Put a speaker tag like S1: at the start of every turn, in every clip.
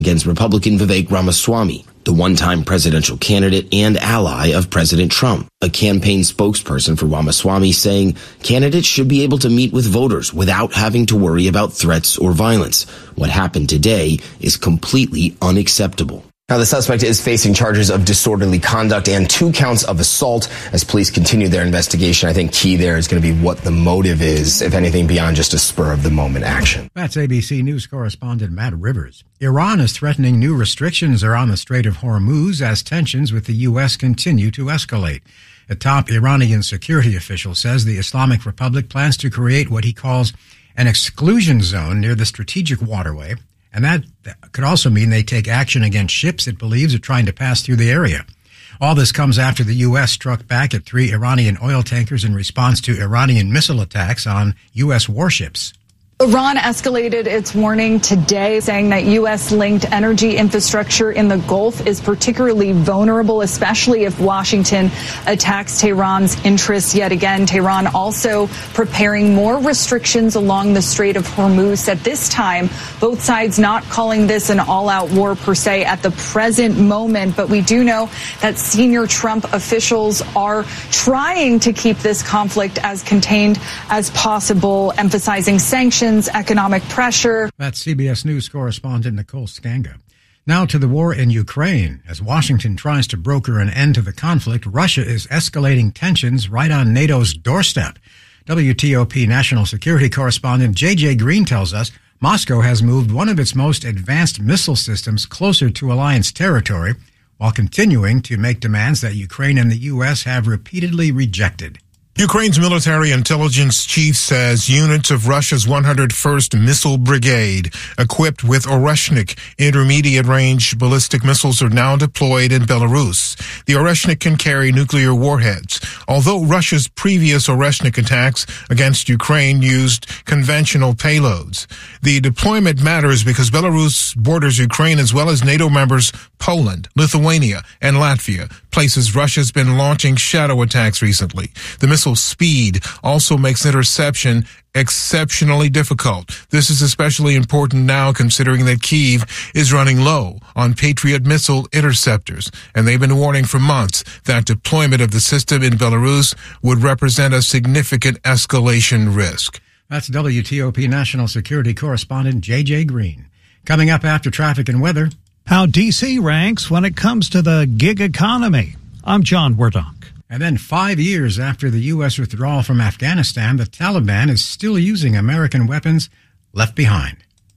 S1: against Republican Vivek Ramaswamy, the one-time presidential candidate and ally of President Trump. A campaign spokesperson for Ramaswamy saying candidates should be able to meet with voters without having to worry about threats or violence. What happened today is completely unacceptable.
S2: Now, the suspect is facing charges of disorderly conduct and 2 counts of assault as police continue their investigation. I think key there is going to be what the motive is, if anything, beyond just a spur-of-the-moment action.
S3: That's ABC News correspondent Matt Rivers. Iran is threatening new restrictions around the Strait of Hormuz as tensions with the U.S. continue to escalate. A top Iranian security official says the Islamic Republic plans to create what he calls an exclusion zone near the strategic waterway, and that could also mean they take action against ships it believes are trying to pass through the area. All this comes after the U.S. struck back at 3 Iranian oil tankers in response to Iranian missile attacks on U.S. warships.
S4: Iran escalated its warning today, saying that U.S.-linked energy infrastructure in the Gulf is particularly vulnerable, especially if Washington attacks Tehran's interests yet again. Tehran also preparing more restrictions along the Strait of Hormuz. At this time, both sides not calling this an all-out war per se at the present moment, but we do know that senior Trump officials are trying to keep this conflict as contained as possible, emphasizing sanctions, economic pressure.
S3: That's CBS News correspondent Nicole Skanga. Now to the war in Ukraine. As Washington tries to broker an end to the conflict, Russia is escalating tensions right on NATO's doorstep. WTOP national security correspondent J.J. Green tells us Moscow has moved one of its most advanced missile systems closer to alliance territory, while continuing to make demands that Ukraine and the U.S. have repeatedly rejected.
S5: Ukraine's military intelligence chief says units of Russia's 101st Missile Brigade, equipped with Oreshnik intermediate-range ballistic missiles, are now deployed in Belarus. The Oreshnik can carry nuclear warheads. Although Russia's previous Oreshnik attacks against Ukraine used conventional payloads, the deployment matters because Belarus borders Ukraine as well as NATO members Poland, Lithuania, and Latvia, places Russia's been launching shadow attacks recently. The missile speed also makes interception exceptionally difficult. This is especially important now considering that Kyiv is running low on Patriot missile interceptors, and they've been warning for months that deployment of the system in Belarus would represent a significant escalation risk.
S3: That's WTOP national security correspondent J.J. Green. Coming up after traffic and weather,
S6: how D.C. ranks when it comes to the gig economy. I'm John Werdonk.
S3: And then 5 years after the U.S. withdrawal from Afghanistan, the Taliban is still using American weapons left behind.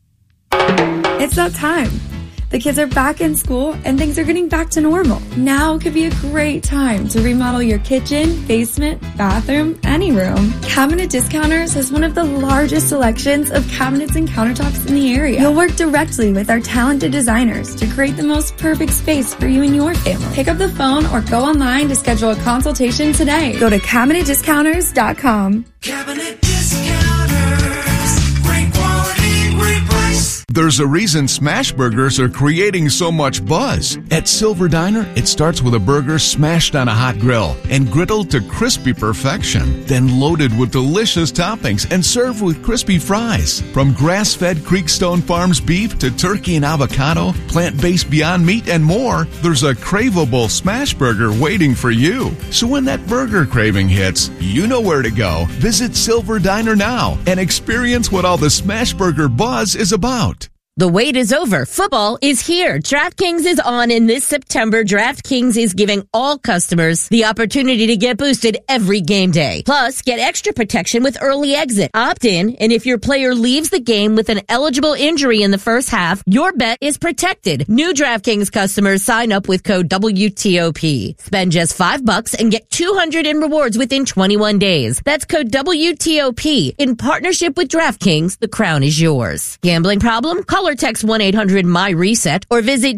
S7: It's that time. The kids are back in school and things are getting back to normal. Now could be a great time to remodel your kitchen, basement, bathroom, any room. Cabinet Discounters has one of the largest selections of cabinets and countertops in the area. You'll work directly with our talented designers to create the most perfect space for you and your family. Pick up the phone or go online to schedule a consultation today. Go to CabinetDiscounters.com.
S8: Cabinet Discounters. Great quality, great price.
S9: There's a reason smash burgers are creating so much buzz. At Silver Diner, it starts with a burger smashed on a hot grill and griddled to crispy perfection, then loaded with delicious toppings and served with crispy fries. From grass-fed Creekstone Farms beef to turkey and avocado, plant-based Beyond Meat, and more, there's a craveable smash burger waiting for you. So when that burger craving hits, you know where to go. Visit Silver Diner now and experience what all the smash burger buzz is about.
S10: The wait is over. Football is here. DraftKings is on, and this September, DraftKings is giving all customers the opportunity to get boosted every game day. Plus, get extra protection with early exit. Opt in, and if your player leaves the game with an eligible injury in the first half, your bet is protected. New DraftKings customers sign up with code WTOP. Spend just $5 and get $200 in rewards within 21 days. That's code WTOP. In partnership with DraftKings, the crown is yours. Gambling problem? Call or text 1-800-MY-RESET or visit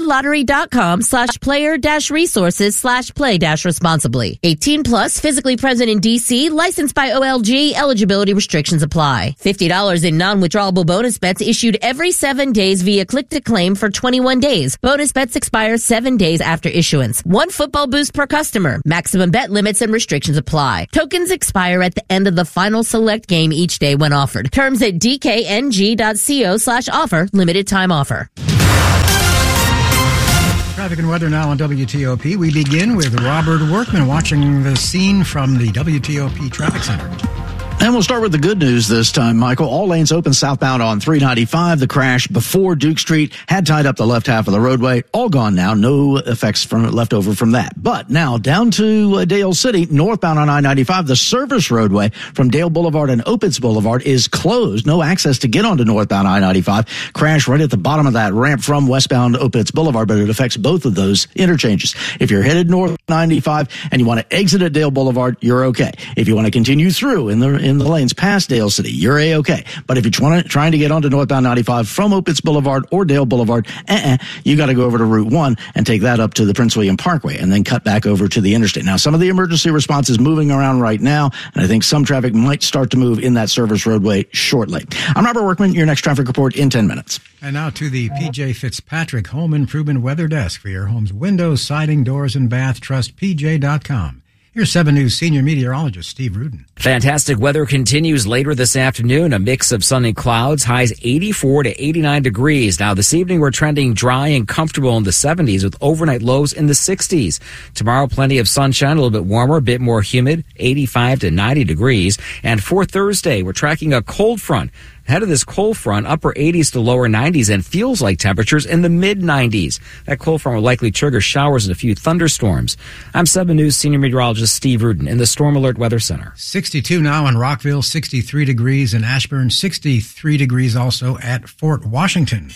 S10: dclottery.com/player-resources/play-responsibly. 18 plus, physically present in DC, licensed by OLG, eligibility restrictions apply. $50 in non-withdrawable bonus bets issued every 7 days via click to claim for 21 days. Bonus bets expire 7 days after issuance. 1 football boost per customer. Maximum bet limits and restrictions apply. Tokens expire at the end of the final select game each day when offered. Terms at dkng.co/offer. Limited time offer.
S3: Traffic and weather now on WTOP. We begin with Robert Workman watching the scene from the WTOP Traffic Center.
S11: And we'll start with the good news this time, Michael. All lanes open southbound on 395. The crash before Duke Street had tied up the left half of the roadway. All gone now. No effects left over from that. But now down to Dale City, northbound on I-95, the service roadway from Dale Boulevard and Opitz Boulevard is closed. No access to get onto northbound I-95. Crash right at the bottom of that ramp from westbound Opitz Boulevard, but it affects both of those interchanges. If you're headed north 95 and you want to exit at Dale Boulevard, you're okay. If you want to continue through in the lanes past Dale City, you're A-okay. But if you're trying to get onto northbound 95 from Opitz Boulevard or Dale Boulevard, you got to go over to Route 1 and take that up to the Prince William Parkway and then cut back over to the interstate. Now, some of the emergency response is moving around right now, and I think some traffic might start to move in that service roadway shortly. I'm Robert Workman, your next traffic report in 10 minutes.
S3: And now to the P.J. Fitzpatrick Home Improvement Weather Desk for your home's windows, siding, doors, and bath. Trust PJ.com. Here's 7 News senior meteorologist Steve Rudin.
S12: Fantastic weather continues later this afternoon. A mix of sun and clouds, highs 84 to 89 degrees. Now this evening we're trending dry and comfortable in the 70s with overnight lows in the 60s. Tomorrow plenty of sunshine, a little bit warmer, a bit more humid, 85 to 90 degrees. And for Thursday we're tracking a cold front. Ahead of this cold front, upper 80s to lower 90s and feels like temperatures in the mid-90s. That cold front will likely trigger showers and a few thunderstorms. I'm 7 News senior meteorologist Steve Rudin in the Storm Alert Weather Center.
S3: 62 now in Rockville, 63 degrees in Ashburn, 63 degrees also at Fort Washington.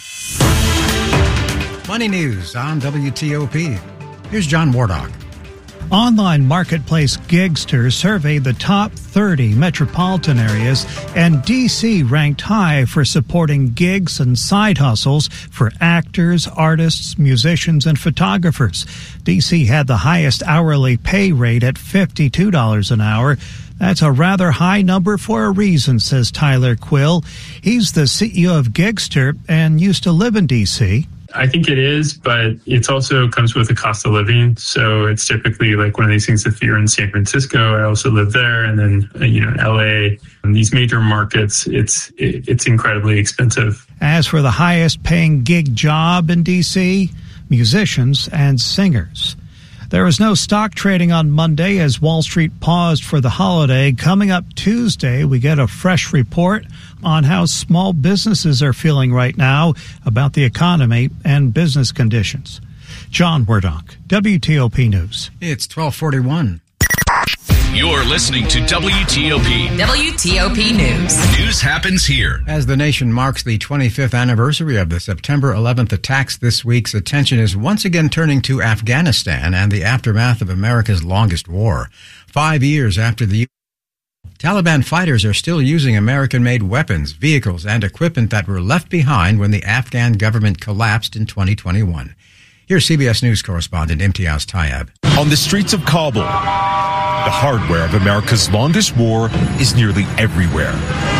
S3: Money news on WTOP. Here's John Wardock.
S6: Online marketplace Gigster surveyed the top 30 metropolitan areas, and D.C. ranked high for supporting gigs and side hustles for actors, artists, musicians, and photographers. D.C. had the highest hourly pay rate at $52 an hour. That's a rather high number for a reason, says Tyler Quill. He's the CEO of Gigster and used to live in D.C.
S13: I think it is, but it also comes with a cost of living. So it's typically like one of these things. If you're in San Francisco, I also live there, and then LA, and these major markets, it's incredibly expensive.
S6: As for the highest paying gig job in DC, musicians and singers. There was no stock trading on Monday as Wall Street paused for the holiday. Coming up Tuesday, we get a fresh report on how small businesses are feeling right now about the economy and business conditions. John Wardock, WTOP News.
S3: It's 12:41.
S14: You're listening to WTOP.
S15: WTOP News.
S14: News happens here.
S3: As the nation marks the 25th anniversary of the September 11th attacks this week's attention is once again turning to Afghanistan and the aftermath of America's longest war. 5 years after the Taliban fighters are still using American-made weapons, vehicles, and equipment that were left behind when the Afghan government collapsed in 2021. Here's CBS News correspondent Imtiaz Tayeb.
S16: On the streets of Kabul, the hardware of America's longest war is nearly everywhere.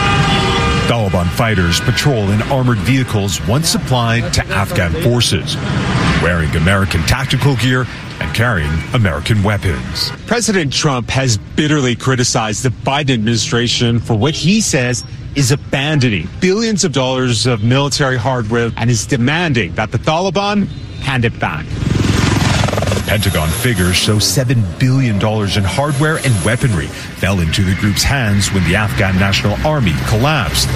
S16: Taliban fighters patrol in armored vehicles once supplied to Afghan forces, wearing American tactical gear and carrying American weapons.
S17: President Trump has bitterly criticized the Biden administration for what he says is abandoning billions of dollars of military hardware and is demanding that the Taliban hand it back.
S16: Pentagon figures show $7 billion in hardware and weaponry fell into the group's hands when the Afghan National Army collapsed.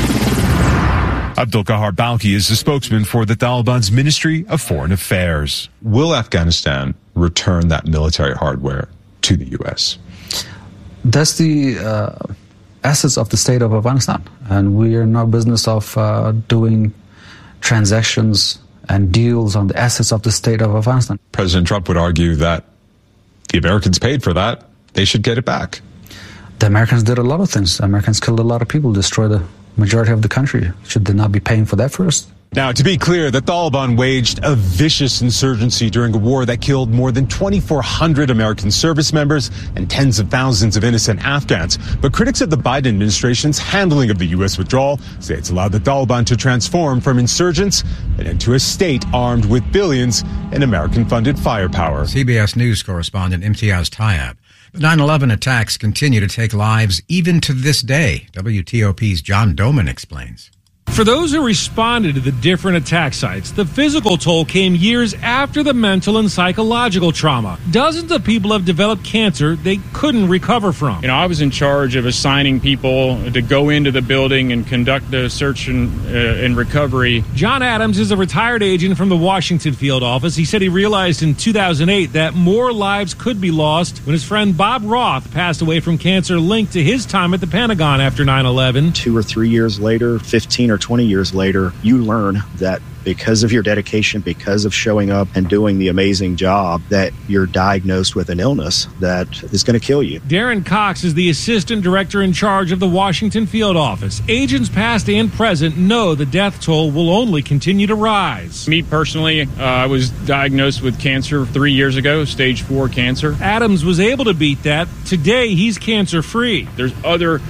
S16: Abdul Qahar Balki is the spokesman for the Taliban's Ministry of Foreign Affairs.
S18: Will Afghanistan return that military hardware to the U.S.?
S19: That's the assets of the state of Afghanistan, and we are in no business of doing transactions and deals on the assets of the state of Afghanistan.
S18: President Trump would argue that the Americans paid for that. They should get it back.
S19: The Americans did a lot of things. The Americans killed a lot of people, destroyed the majority of the country. Should they not be paying for that first?
S17: Now, to be clear, the Taliban waged a vicious insurgency during a war that killed more than 2,400 American service members and tens of thousands of innocent Afghans. But critics of the Biden administration's handling of the U.S. withdrawal say it's allowed the Taliban to transform from insurgents and into a state armed with billions in American-funded firepower.
S3: CBS News correspondent Imtiaz Tayeb. The 9/11 attacks continue to take lives even to this day. WTOP's John Doman explains.
S20: For those who responded to the different attack sites, the physical toll came years after the mental and psychological trauma. Dozens of people have developed cancer they couldn't recover from.
S21: I was in charge of assigning people to go into the building and conduct the search and recovery.
S20: John Adams is a retired agent from the Washington field office. He said he realized in 2008 that more lives could be lost when his friend Bob Roth passed away from cancer linked to his time at the Pentagon after 9/11.
S22: 2 or 3 years later, 15 or 20 years later, you learn that because of your dedication, because of showing up and doing the amazing job, that you're diagnosed with an illness that is going to kill you.
S20: Darren Cox is the assistant director in charge of the Washington field office. Agents past and present know the death toll will only continue to rise.
S21: Me personally, I was diagnosed with cancer 3 years ago, stage 4 cancer.
S20: Adams was able to beat that. Today, he's cancer-free.
S21: There's other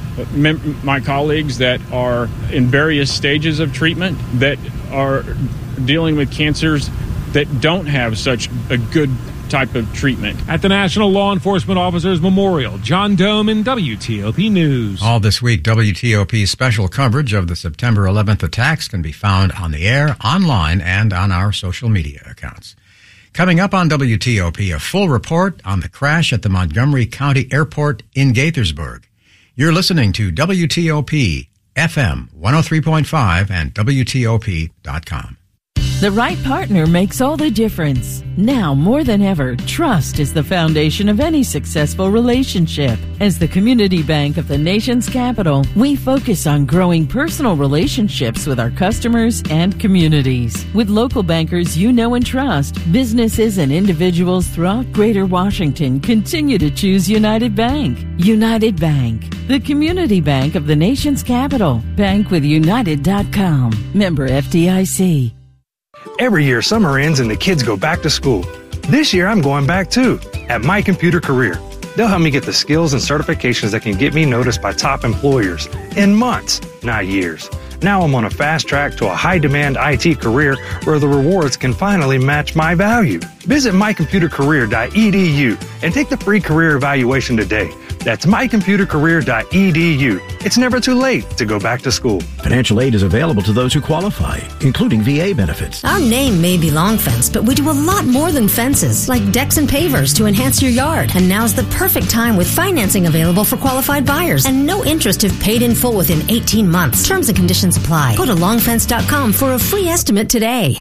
S21: my colleagues that are in various stages of treatment that are dealing with cancers that don't have such a good type of treatment.
S20: At the National Law Enforcement Officers Memorial, John Doman, WTOP News.
S3: All this week, WTOP's special coverage of the September 11th attacks can be found on the air, online, and on our social media accounts. Coming up on WTOP, a full report on the crash at the Montgomery County Airport in Gaithersburg. You're listening to WTOP FM 103.5 and WTOP.com.
S23: The right partner makes all the difference. Now more than ever, trust is the foundation of any successful relationship. As the community bank of the nation's capital, we focus on growing personal relationships with our customers and communities. With local bankers you know and trust, businesses and individuals throughout Greater Washington continue to choose United Bank. United Bank, the community bank of the nation's capital. Bankwithunited.com. Member FDIC.
S24: Every year, summer ends and the kids go back to school. This year, I'm going back too, at My Computer Career. They'll help me get the skills and certifications that can get me noticed by top employers in months, not years. Now I'm on a fast track to a high-demand IT career where the rewards can finally match my value. Visit mycomputercareer.edu and take the free career evaluation today. That's mycomputercareer.edu. It's never too late to go back to school.
S25: Financial aid is available to those who qualify, including VA benefits.
S26: Our name may be Long Fence, but we do a lot more than fences, like decks and pavers to enhance your yard. And now's the perfect time with financing available for qualified buyers and no interest if paid in full within 18 months. Terms and conditions apply. Go to longfence.com for a free estimate today.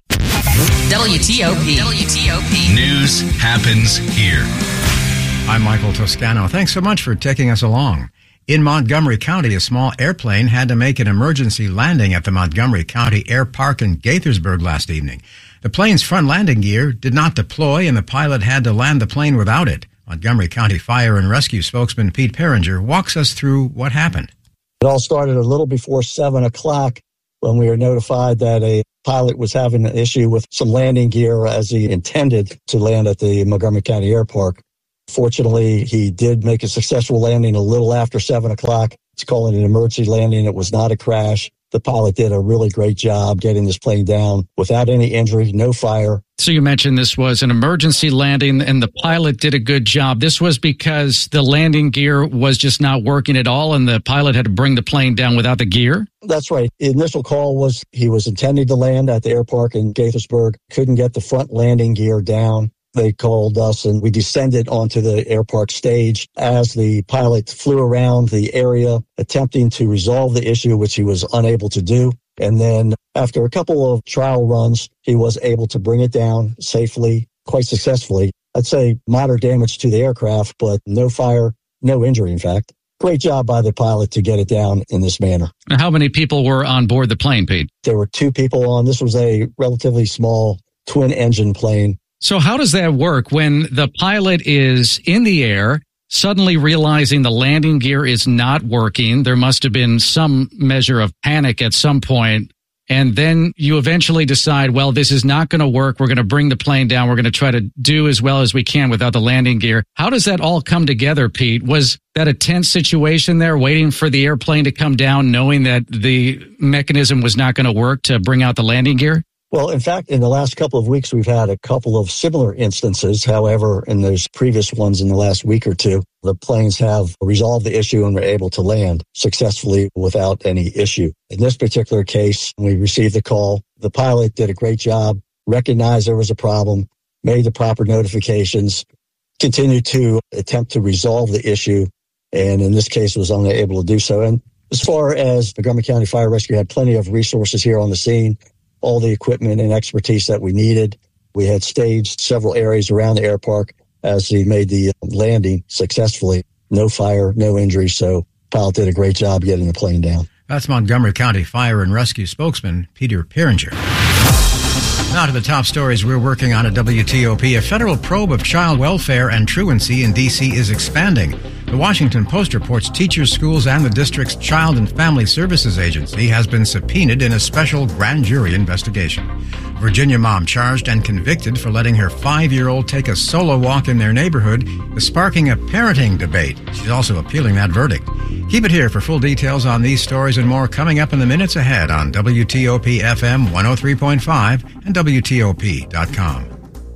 S14: WTOP. News happens here.
S3: I'm Michael Toscano. Thanks so much for taking us along. In Montgomery County, a small airplane had to make an emergency landing at the Montgomery County Air Park in Gaithersburg last evening. The plane's front landing gear did not deploy, and the pilot had to land the plane without it. Montgomery County Fire and Rescue spokesman Pete Perringer walks us through what happened.
S27: It all started a little before 7 o'clock when we were notified that a pilot was having an issue with some landing gear as he intended to land at the Montgomery County Air Park. Fortunately, he did make a successful landing a little after 7 o'clock. It's calling an emergency landing. It was not a crash. The pilot did a really great job getting this plane down without any injury, no fire.
S28: So you mentioned this was an emergency landing and the pilot did a good job. This was because the landing gear was just not working at all and the pilot had to bring the plane down without the gear?
S27: That's right. The initial call was he was intending to land at the air park in Gaithersburg, couldn't get the front landing gear down. They called us and we descended onto the air park stage as the pilot flew around the area attempting to resolve the issue, which he was unable to do. And then after a couple of trial runs, he was able to bring it down safely, quite successfully. I'd say moderate damage to the aircraft, but no fire, no injury, in fact. Great job by the pilot to get it down in this manner.
S28: How many people were on board the plane, Pete?
S27: There were 2 people on. This was a relatively small twin-engine plane.
S28: So how does that work when the pilot is in the air, suddenly realizing the landing gear is not working? There must have been some measure of panic at some point. And then you eventually decide, well, this is not going to work. We're going to bring the plane down. We're going to try to do as well as we can without the landing gear. How does that all come together, Pete? Was that a tense situation there, waiting for the airplane to come down, knowing that the mechanism was not going to work to bring out the landing gear?
S27: Well, in fact, in the last couple of weeks, we've had a couple of similar instances. However, in those previous ones in the last week or two, the planes have resolved the issue and were able to land successfully without any issue. In this particular case, we received the call. The pilot did a great job, recognized there was a problem, made the proper notifications, continued to attempt to resolve the issue, and in this case was only able to do so. And as far as Montgomery County Fire Rescue had plenty of resources here on the scene, all the equipment and expertise that we needed. We had staged several areas around the air park as he made the landing successfully. No fire, no injuries, so pilot did a great job getting the plane down.
S3: That's Montgomery County Fire and Rescue spokesman Peter Piringer. Now to the top stories we're working on at WTOP. A federal probe of child welfare and truancy in D.C. is expanding. The Washington Post reports teachers, schools, and the district's Child and Family Services Agency has been subpoenaed in a special grand jury investigation. Virginia mom charged and convicted for letting her 5-year-old take a solo walk in their neighborhood is sparking a parenting debate. She's also appealing that verdict. Keep it here for full details on these stories and more coming up in the minutes ahead on WTOP FM 103.5 and WTOP.com.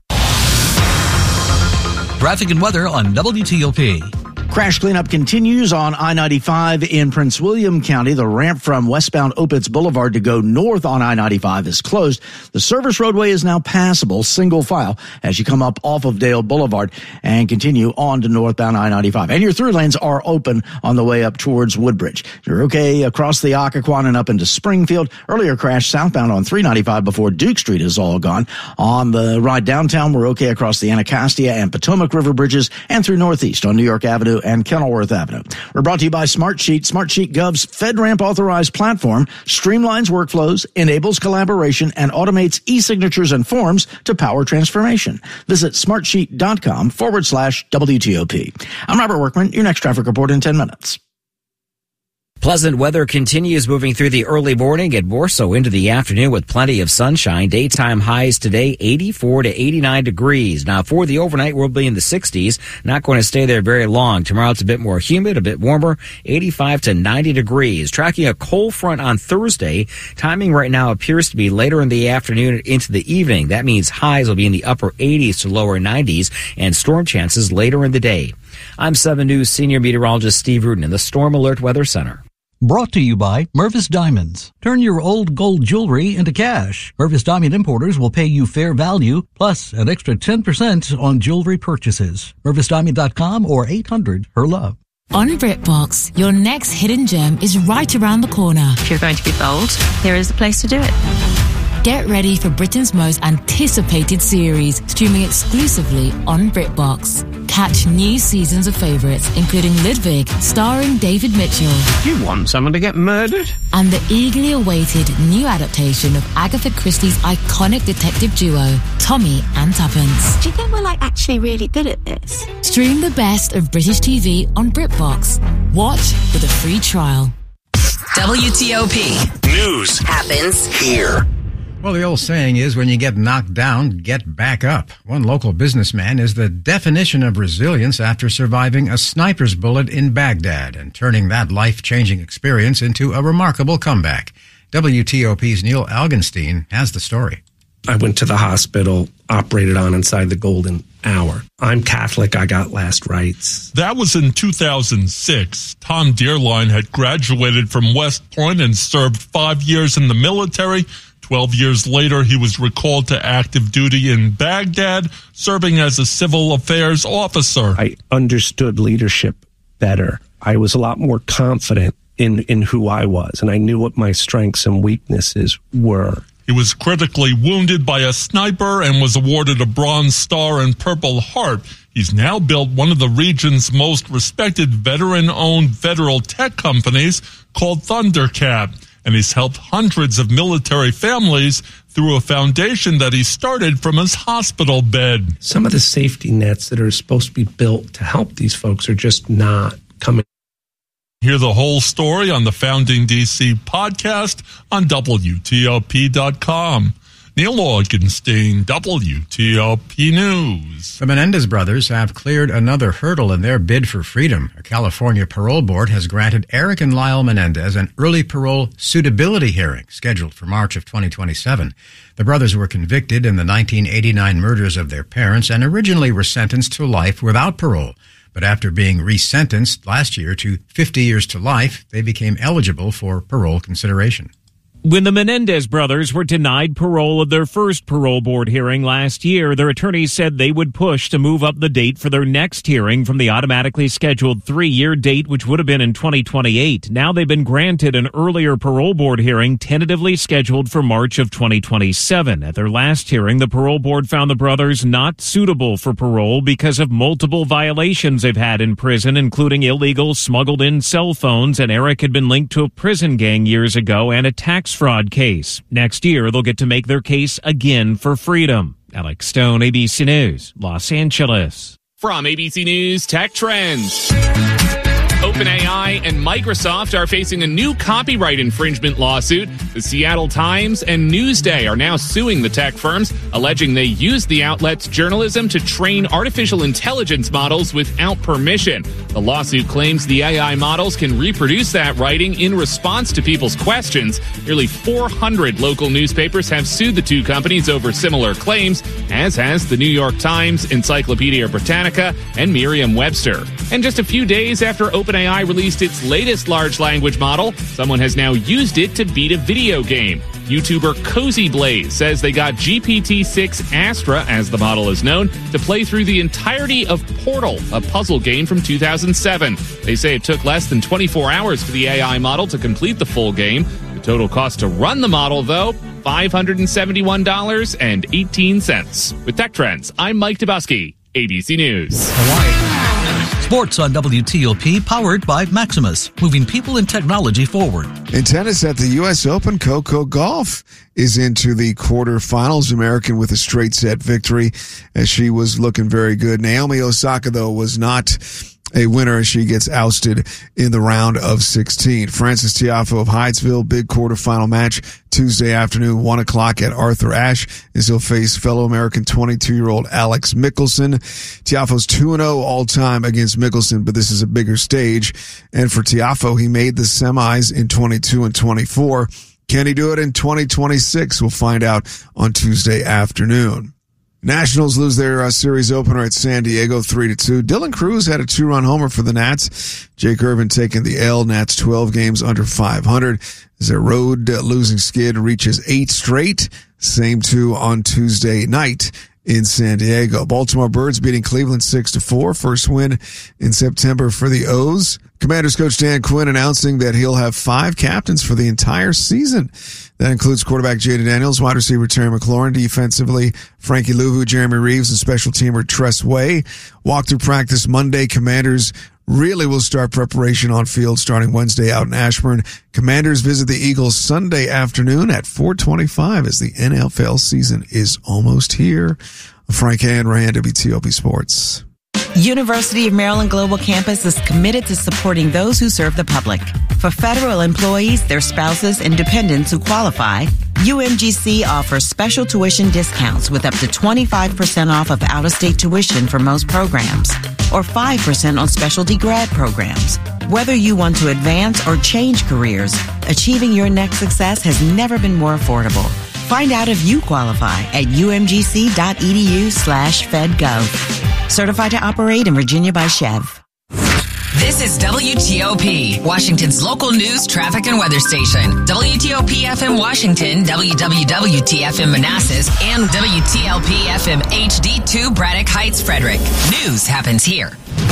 S1: Traffic and weather on WTOP.
S11: Crash cleanup continues on I-95 in Prince William County. The ramp from westbound Opitz Boulevard to go north on I-95 is closed. The service roadway is now passable, single file, as you come up off of Dale Boulevard and continue on to northbound I-95. And your through lanes are open on the way up towards Woodbridge. You're okay across the Occoquan and up into Springfield. Earlier crash southbound on 395 before Duke Street is all gone. On the ride downtown, we're okay across the Anacostia and Potomac River bridges and through Northeast on New York Avenue and Kenilworth Avenue. We're brought to you by Smartsheet. Smartsheet Gov's FedRAMP authorized platform streamlines workflows, enables collaboration, and automates e-signatures and forms to power transformation. Visit smartsheet.com/WTOP. I'm Robert Workman. Your next traffic report in 10 minutes.
S12: Pleasant weather continues moving through the early morning and more so into the afternoon with plenty of sunshine. Daytime highs today, 84 to 89 degrees. Now for the overnight, we'll be in the 60s. Not going to stay there very long. Tomorrow it's a bit more humid, a bit warmer, 85 to 90 degrees. Tracking a cold front on Thursday. Timing right now appears to be later in the afternoon and into the evening. That means highs will be in the upper 80s to lower 90s and storm chances later in the day. I'm 7 News senior meteorologist Steve Rudin in the Storm Alert Weather Center.
S1: Brought to you by Mervis Diamonds. Turn your old gold jewelry into cash. Mervis Diamond Importers will pay you fair value plus an extra 10% on jewelry purchases. MervisDiamond.com or 800-HER-LOVE.
S2: On BritBox, your next hidden gem is right around the corner.
S4: If you're going to be bold, here is the place to do it.
S2: Get ready for Britain's most anticipated series, streaming exclusively on BritBox. Catch new seasons of favourites, including Ludwig, starring David Mitchell.
S5: You want someone to get murdered?
S2: And the eagerly awaited new adaptation of Agatha Christie's iconic detective duo, Tommy and Tuppence.
S4: Do you think we're actually really good at this?
S2: Stream the best of British TV on BritBox. Watch with a free trial.
S15: WTOP.
S14: News
S15: happens
S14: here.
S3: Well, the old saying is when you get knocked down, get back up. One local businessman is the definition of resilience after surviving a sniper's bullet in Baghdad and turning that life-changing experience into a remarkable comeback. WTOP's Neil Algenstein has the story.
S7: I went to the hospital, operated on inside the golden hour. I'm Catholic. I got last rites.
S8: That was in 2006. Tom Dearline had graduated from West Point and served 5 years in the military. 12 years later, he was recalled to active duty in Baghdad, serving as a civil affairs officer.
S7: I understood leadership better. I was a lot more confident in who I was, and I knew what my strengths and weaknesses were.
S8: He was critically wounded by a sniper and was awarded a Bronze Star and Purple Heart. He's now built one of the region's most respected veteran-owned federal tech companies called Thundercat. And he's helped hundreds of military families through a foundation that he started from his hospital bed.
S7: Some of the safety nets that are supposed to be built to help these folks are just not coming.
S8: Hear the whole story on the Founding DC podcast on WTOP.com. Neil Augenstein, WTOP News.
S3: The Menendez brothers have cleared another hurdle in their bid for freedom. A California parole board has granted Eric and Lyle Menendez an early parole suitability hearing scheduled for March of 2027. The brothers were convicted in the 1989 murders of their parents and originally were sentenced to life without parole. But after being resentenced last year to 50 years to life, they became eligible for parole consideration.
S20: When the Menendez brothers were denied parole at their first parole board hearing last year, their attorneys said they would push to move up the date for their next hearing from the automatically scheduled 3-year date, which would have been in 2028. Now they've been granted an earlier parole board hearing tentatively scheduled for March of 2027. At their last hearing, the parole board found the brothers not suitable for parole because of multiple violations they've had in prison, including illegal smuggled-in cell phones, and Eric had been linked to a prison gang years ago and a tax fraud case. Next year, they'll get to make their case again for freedom. Alex Stone, ABC News, Los Angeles.
S6: From ABC News Tech Trends. OpenAI and Microsoft are facing a new copyright infringement lawsuit. The Seattle Times and Newsday are now suing the tech firms, alleging they used the outlet's journalism to train artificial intelligence models without permission. The lawsuit claims the AI models can reproduce that writing in response to people's questions. Nearly 400 local newspapers have sued the two companies over similar claims, as has the New York Times, Encyclopedia Britannica, and Merriam-Webster. And just a few days after OpenAI released its latest large language model, someone has now used it to beat a video game. YouTuber Cozy Blaze says they got GPT-6 Astra, as the model is known, to play through the entirety of Portal, a puzzle game from 2007. They say it took less than 24 hours for the AI model to complete the full game. The total cost to run the model, though, $571.18. With Tech Trends, I'm Mike Dubusky, ABC News.
S1: Sports on WTOP, powered by Maximus, moving people and technology forward.
S9: In tennis at the U.S. Open, Coco Gauff is into the quarterfinals. American with a straight set victory as she was looking very good. Naomi Osaka, though, was not a winner as she gets ousted in the round of 16. Frances Tiafoe of Hydesville, big quarterfinal match Tuesday afternoon, 1 o'clock at Arthur Ashe, as he'll face fellow American 22-year-old Alex Mickelson. Tiafoe's 2-0 all-time against Mickelson, but this is a bigger stage. And for Tiafoe, he made the semis in 22 and 24. Can he do it in 2026? We'll find out on Tuesday afternoon. Nationals lose their series opener at San Diego 3-2. Dylan Cruz had a 2-run homer for the Nats. Jake Irvin taking the L. Nats 12 games under 500 as their road losing skid reaches 8 straight. Same two on Tuesday night in San Diego. Baltimore Birds beating Cleveland 6-4. First win in September for the O's. Commanders coach Dan Quinn announcing that he'll have 5 captains for the entire season. That includes quarterback Jaden Daniels, wide receiver Terry McLaurin, defensively Frankie Louvu, Jeremy Reeves, and special teamer Tress Way. Walk through practice Monday. Commanders really will start preparation on field starting Wednesday out in Ashburn. Commanders visit the Eagles Sunday afternoon at 4:25 as the NFL season is almost here. Frank Hanrahan, WTOP Sports.
S10: University of Maryland Global Campus is committed to supporting those who serve the public. For federal employees, their spouses, and dependents who qualify, UMGC offers special tuition discounts with up to 25% off of out-of-state tuition for most programs, or 5% on specialty grad programs. Whether you want to advance or change careers, achieving your next success has never been more affordable. Find out if you qualify at umgc.edu/fedgov. Certified to operate in Virginia by Chev.
S15: This is WTOP, Washington's local news, traffic, and weather station. WTOP FM Washington, WWWT-FM Manassas, and WTLP FM HD2 Braddock Heights, Frederick. News happens here.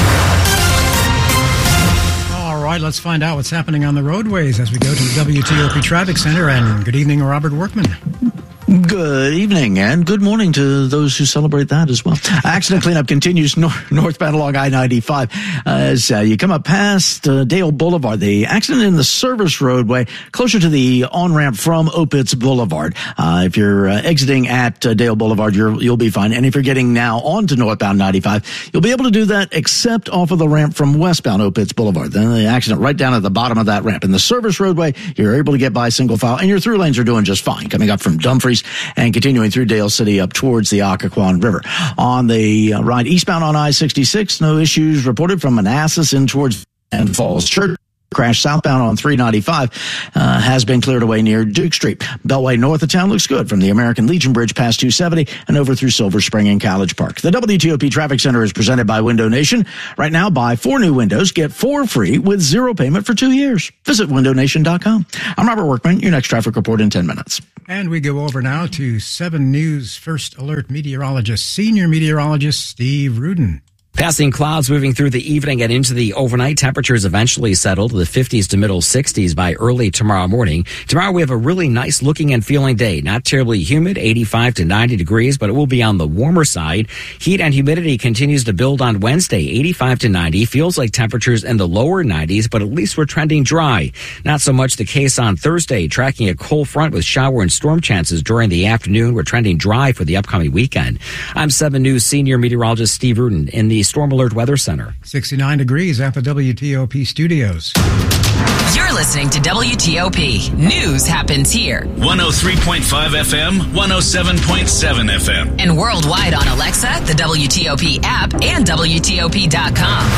S3: All right, let's find out what's happening on the roadways as we go to the WTOP Traffic Center. And good evening, Robert Workman.
S11: Good evening and good morning to those who celebrate that as well. Accident cleanup continues northbound along I-95 as you come up past Dale Boulevard. The accident in the service roadway closer to the on-ramp from Opitz Boulevard. If you're exiting at Dale Boulevard, you'll be fine. And if you're getting now onto northbound 95, you'll be able to do that except off of the ramp from westbound Opitz Boulevard. Then the accident right down at the bottom of that ramp. In the service roadway, you're able to get by single file, and your through lanes are doing just fine. Coming up from Dumfries degrees, and continuing through Dale City up towards the Occoquan River. On the ride eastbound on I-66, no issues reported from Manassas in towards and Falls Church. Crash southbound on 395 has been cleared away near Duke Street. Beltway north of town looks good from the American Legion Bridge past 270 and over through Silver Spring and College Park. The WTOP Traffic Center is presented by Window Nation. Right now, buy 4 new windows, get 4 free with 0 payment for 2 years. Visit windownation.com. I'm Robert Workman. Your next traffic report in 10 minutes.
S3: And we go over now to 7 News First Alert meteorologist, senior meteorologist Steve Rudin.
S12: Passing clouds moving through the evening and into the overnight. Temperatures eventually settle to the 50s to middle 60s by early tomorrow morning. Tomorrow we have a really nice looking and feeling day. Not terribly humid, 85 to 90 degrees, but it will be on the warmer side. Heat and humidity continues to build on Wednesday, 85 to 90. Feels like temperatures in the lower 90s, but at least we're trending dry. Not so much the case on Thursday. Tracking a cold front with shower and storm chances during the afternoon. We're trending dry for the upcoming weekend. I'm 7 News senior meteorologist Steve Rudin in the Storm Alert Weather Center.
S3: 69 degrees at the WTOP studios.
S15: You're listening to WTOP. News happens here.
S14: 103.5 FM, 107.7 FM.
S15: And worldwide on Alexa, the WTOP app, and WTOP.com.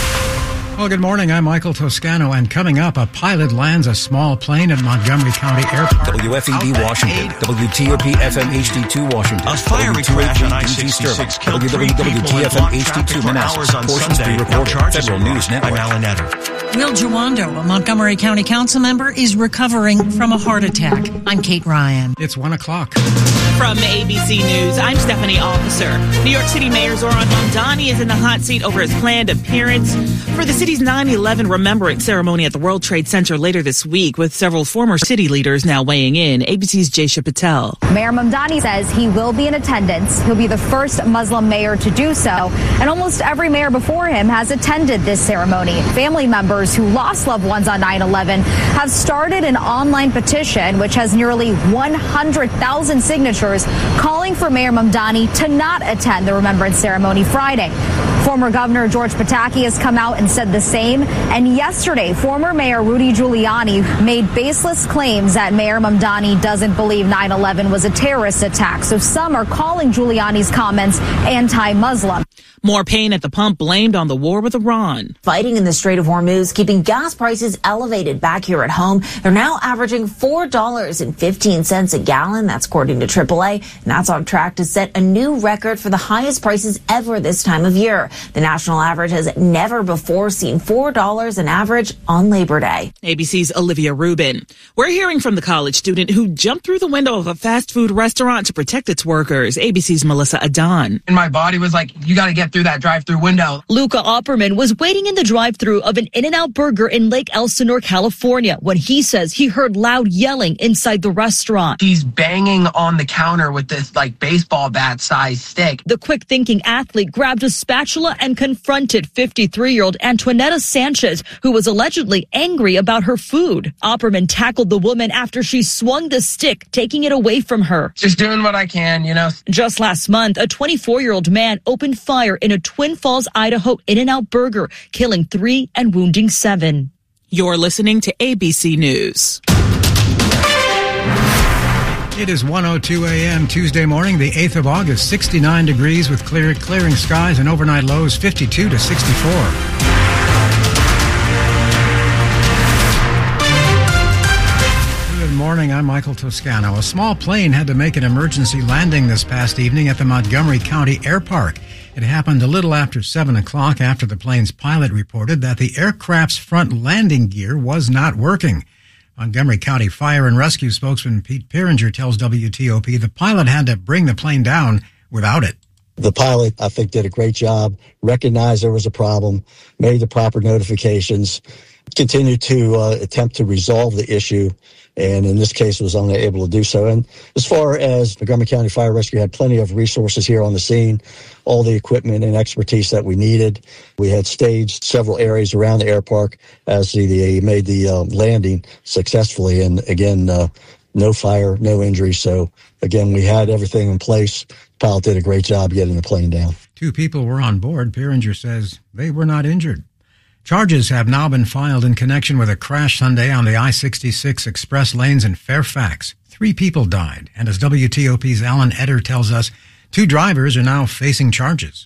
S3: Well, good morning. I'm Michael Toscano, and coming up, a pilot lands a small plane at Montgomery County Airport.
S13: WFED Washington, WTOP FM HD2 Washington,
S16: a fiery crash on I-66 killed 3 people
S13: WTFM HD2 Manassas.
S16: On Sunday.
S13: Federal News Network.
S16: I'm Alan Netter.
S17: Will Jawando, a Montgomery County Council member, is recovering from a heart attack. I'm Kate Ryan.
S3: It's 1 o'clock.
S18: From ABC News, I'm Stephanie Officer. New York City Mayor Zohran Mamdani is in the hot seat over his planned appearance for the city's 9/11 remembrance ceremony at the World Trade Center later this week, with several former city leaders now weighing in. ABC's Jaysha Patel.
S19: Mayor Mamdani says he will be in attendance. He'll be the first Muslim mayor to do so, and almost every mayor before him has attended this ceremony. Family members who lost loved ones on 9/11 have started an online petition which has nearly 100,000 signatures calling for Mayor Mamdani to not attend the remembrance ceremony Friday. Former Governor George Pataki has come out and said the same. And yesterday, former Mayor Rudy Giuliani made baseless claims that Mayor Mamdani doesn't believe 9/11 was a terrorist attack. So some are calling Giuliani's comments anti-Muslim.
S18: More pain at the pump blamed on the war with Iran.
S21: Fighting in the Strait of Hormuz, keeping gas prices elevated back here at home. They're now averaging $4.15 a gallon. That's according to AAA. And that's on track to set a new record for the highest prices ever this time of year. The national average has never before seen $4 an average on Labor Day.
S18: ABC's Olivia Rubin. We're hearing from the college student who jumped through the window of a fast food restaurant to protect its workers. ABC's Melissa Adan.
S22: And my body was like, you got to get through that drive-through window.
S23: Luca Opperman was waiting in the drive-through of an In-N-Out Burger in Lake Elsinore, California, when he says he heard loud yelling inside the restaurant.
S22: He's banging on the counter with this baseball bat size stick.
S23: The quick-thinking athlete grabbed a spatula and confronted 53-year-old Antoinetta Sanchez, who was allegedly angry about her food. Opperman tackled the woman after she swung the stick, taking it away from her.
S22: Just doing what I can, you know.
S23: Just last month, a 24-year-old man opened fire in a Twin Falls, Idaho In-N-Out Burger, killing 3 and wounding 7.
S18: You're listening to ABC News.
S3: It is 1:02 a.m. Tuesday morning, the 8th of August, 69 degrees with clearing skies and overnight lows 52 to 64. Good morning, I'm Michael Toscano. A small plane had to make an emergency landing this past evening at the Montgomery County Air Park. It happened a little after 7 o'clock after the plane's pilot reported that the aircraft's front landing gear was not working. Montgomery County Fire and Rescue spokesman Pete Piringer tells WTOP the pilot had to bring the plane down without it.
S27: The pilot, I think, did a great job, recognized there was a problem, made the proper notifications, continued to attempt to resolve the issue, and in this case was only able to do so. And as far as Montgomery County Fire Rescue had plenty of resources here on the scene, all the equipment and expertise that we needed. We had staged several areas around the air park as they made the landing successfully. And again, no fire, no injuries. So again, we had everything in place. The pilot did a great job getting the plane down.
S3: 2 people were on board. Piringer says they were not injured. Charges have now been filed in connection with a crash Sunday on the I-66 express lanes in Fairfax. 3 people died, and as WTOP's Alan Eder tells us, 2 drivers are now facing charges.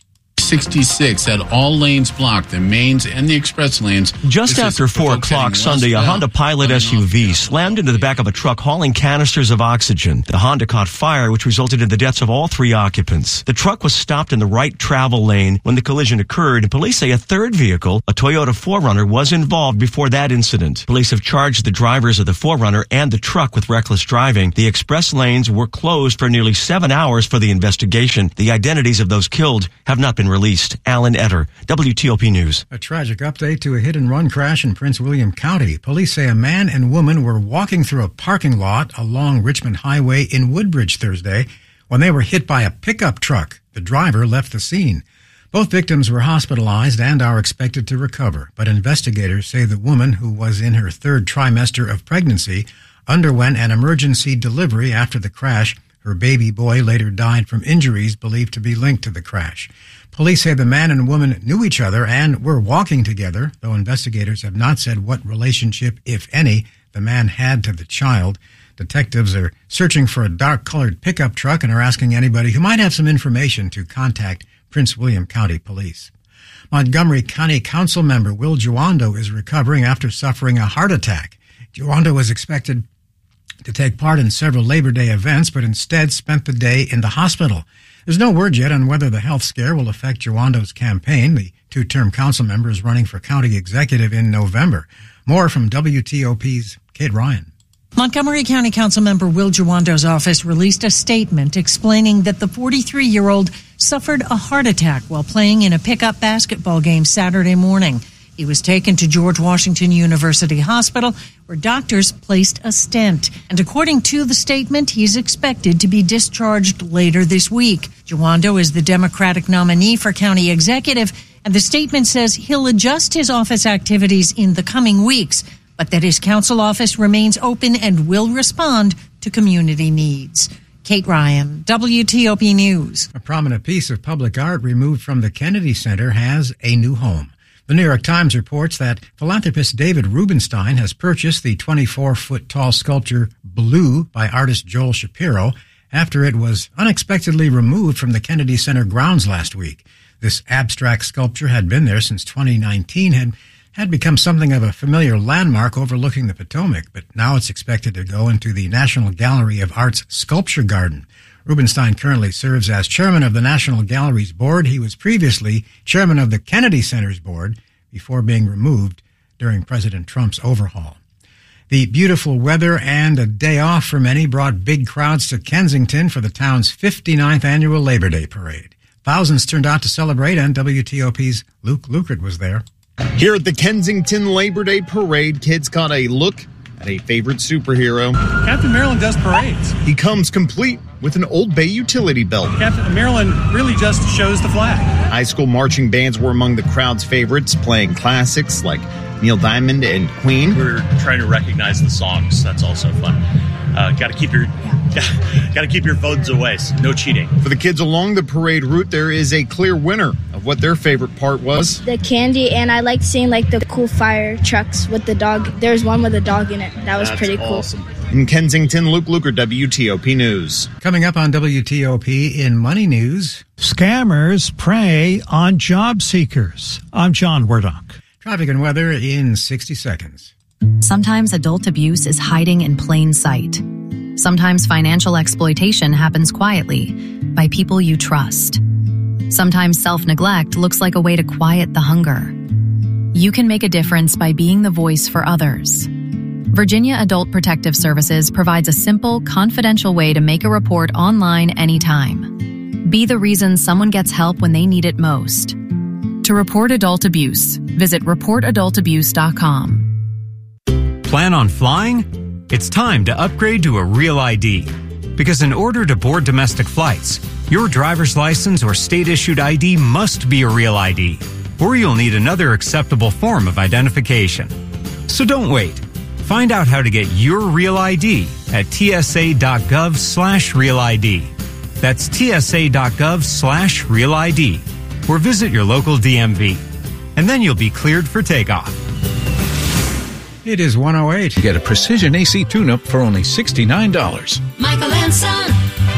S2: 66 had all lanes blocked, the mains and the express lanes.
S4: Just after 4 o'clock Sunday, a Honda Pilot SUV slammed into the back of a truck hauling canisters of oxygen. The Honda caught fire, which resulted in the deaths of all 3 occupants. The truck was stopped in the right travel lane when the collision occurred. Police say a third vehicle, a Toyota 4Runner, was involved before that incident. Police have charged the drivers of the 4Runner and the truck with reckless driving. The express lanes were closed for nearly 7 hours for the investigation. The identities of those killed have not been released. Alan Eder, WTOP News.
S3: A tragic update to a hit-and-run crash in Prince William County. Police say a man and woman were walking through a parking lot along Richmond Highway in Woodbridge Thursday when they were hit by a pickup truck. The driver left the scene. Both victims were hospitalized and are expected to recover, but investigators say the woman, who was in her 3rd trimester of pregnancy, underwent an emergency delivery after the crash. Her baby boy later died from injuries believed to be linked to the crash. Police say the man and woman knew each other and were walking together, though investigators have not said what relationship, if any, the man had to the child. Detectives are searching for a dark-colored pickup truck and are asking anybody who might have some information to contact Prince William County Police. Montgomery County Council member Will Juando is recovering after suffering a heart attack. Juando was expected to take part in several Labor Day events, but instead spent the day in the hospital. There's no word yet on whether the health scare will affect Juando's campaign. The 2-term council member is running for county executive in November. More from WTOP's Kate Ryan.
S17: Montgomery County Council member Will Juando's office released a statement explaining that the 43-year-old suffered a heart attack while playing in a pickup basketball game Saturday morning. He was taken to George Washington University Hospital, where doctors placed a stent. And according to the statement, he's expected to be discharged later this week. Juando is the Democratic nominee for county executive, and the statement says he'll adjust his office activities in the coming weeks, but that his council office remains open and will respond to community needs. Kate Ryan, WTOP News.
S3: A prominent piece of public art removed from the Kennedy Center has a new home. The New York Times reports that philanthropist David Rubenstein has purchased the 24-foot-tall sculpture Blue by artist Joel Shapiro after it was unexpectedly removed from the Kennedy Center grounds last week. This abstract sculpture had been there since 2019 and had become something of a familiar landmark overlooking the Potomac, but now it's expected to go into the National Gallery of Art's Sculpture Garden. Rubenstein currently serves as chairman of the National Gallery's board. He was previously chairman of the Kennedy Center's board before being removed during President Trump's overhaul. The beautiful weather and a day off for many brought big crowds to Kensington for the town's 59th annual Labor Day parade. Thousands turned out to celebrate, and WTOP's Luke Lukert was there.
S5: Here at the Kensington Labor Day Parade, kids got a look at a favorite superhero.
S7: Captain Maryland does parades.
S5: He comes complete with an Old Bay utility belt.
S7: Captain Maryland really just shows the flag.
S5: High school marching bands were among the crowd's favorites, playing classics like Neil Diamond and Queen.
S24: We're trying to recognize the songs. That's also fun. Got to keep your phones away. So no cheating.
S5: For the kids along the parade route, there is a clear winner of what their favorite part was.
S25: The candy, and I like seeing like the cool fire trucks with the dog. There's one with a dog in it. That was pretty cool.
S5: Awesome. In Kensington, Luke Luker, WTOP News.
S3: Coming up on WTOP in Money News.
S26: Scammers prey on job seekers. I'm John Wardock.
S3: Traffic and weather in 60 seconds.
S28: Sometimes adult abuse is hiding in plain sight. Sometimes financial exploitation happens quietly by people you trust. Sometimes self-neglect looks like a way to quiet the hunger. You can make a difference by being the voice for others. Virginia Adult Protective Services provides a simple, confidential way to make a report online anytime. Be the reason someone gets help when they need it most. To report adult abuse, visit reportadultabuse.com.
S29: Plan on flying? It's time to upgrade to a Real ID. Because in order to board domestic flights, your driver's license or state-issued ID must be a Real ID, or you'll need another acceptable form of identification. So don't wait. Find out how to get your Real ID at tsa.gov/Real ID. That's tsa.gov/Real ID. Or visit your local DMV. and then you'll be cleared for takeoff.
S3: It is 1:08.
S1: Get a precision AC tune-up for only $69.
S6: Michael and Son.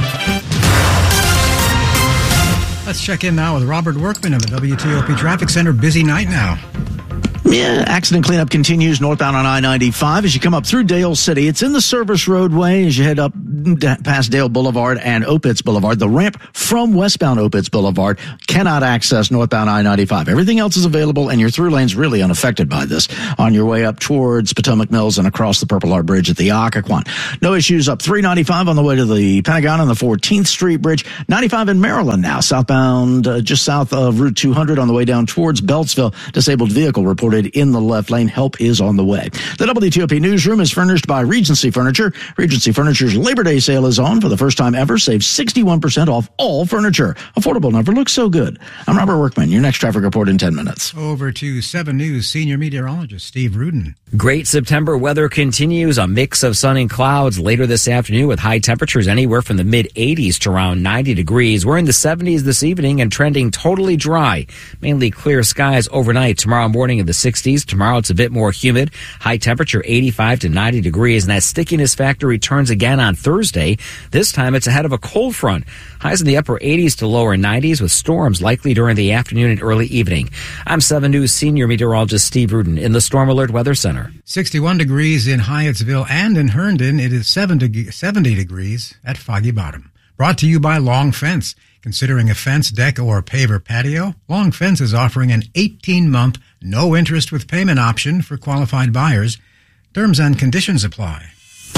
S3: Let's check in now with Robert Workman of the WTOP Traffic Center. Busy night now.
S8: Yeah, accident cleanup continues northbound on I-95 as you come up through Dale City. It's in the service roadway as you head up past Dale Boulevard and Opitz Boulevard. The ramp from westbound Opitz Boulevard cannot access northbound I-95. Everything else is available, and your through lane's really unaffected by this on your way up towards Potomac Mills and across the Purple Heart Bridge at the Occoquan. No issues up 395 on the way to the Pentagon and the 14th Street Bridge. 95 in Maryland now, southbound just south of Route 200 on the way down towards Beltsville. Disabled vehicle reported in the left lane. Help is on the way. The WTOP newsroom is furnished by Regency Furniture. Regency Furniture's Labor Day sale is on. For the first time ever, save 61% off all furniture. Affordable never looks so good. I'm Robert Workman. Your next traffic report in 10 minutes.
S3: Over to 7 News senior meteorologist Steve Rudin.
S9: Great September weather continues. A mix of sun and clouds later this afternoon with high temperatures anywhere from the mid-80s to around 90 degrees. We're in the 70s this evening and trending totally dry. Mainly clear skies overnight. Tomorrow morning in the 60s. Tomorrow it's a bit more humid. High temperature 85 to 90 degrees. And that stickiness factor returns again on Thursday. This time it's ahead of a cold front. Highs in the upper 80s to lower 90s with storms likely during the afternoon and early evening. I'm 7 News senior meteorologist Steve Rudin in the Storm Alert Weather Center.
S3: 61 degrees in Hyattsville and in Herndon. It is 70 degrees at Foggy Bottom. Brought to you by Long Fence. Considering a fence, deck, or paver patio? Long Fence is offering an 18-month, no-interest with payment option for qualified buyers. Terms and conditions apply.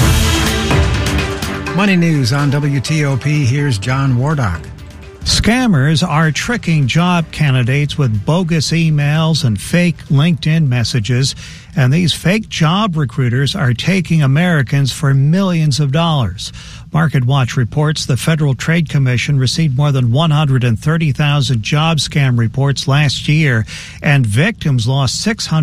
S3: Money News on WTOP. Here's John Wardock.
S26: Scammers are tricking job candidates with bogus emails and fake LinkedIn messages, and these fake job recruiters are taking Americans for millions of dollars. MarketWatch reports the Federal Trade Commission received more than 130,000 job scam reports last year, and victims lost